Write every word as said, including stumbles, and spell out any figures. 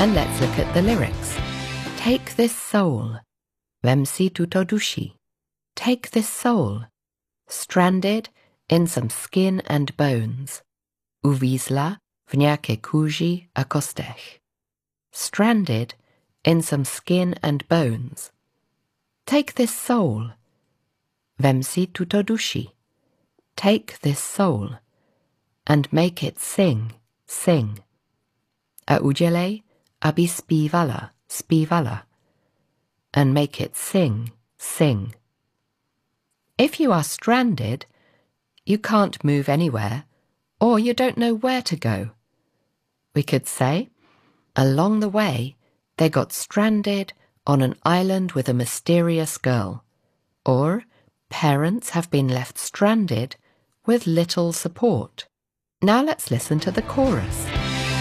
And let's look at the lyrics. Take this soul. Vem si tuto duši. Take this soul. Stranded in some skin and bones. Uvízla v nějaké kůži a kostech. Stranded in some skin and bones. Take this soul. Vem si tuto duši. Take this soul. And make it sing, sing. A udělej, aby zpívala, zpívala. And make it sing, sing. If you are stranded, you can't move anywhere, or you don't know where to go. We could say, along the way, they got stranded on an island with a mysterious girl. Or, parents have been left stranded with little support. Now let's listen to the chorus.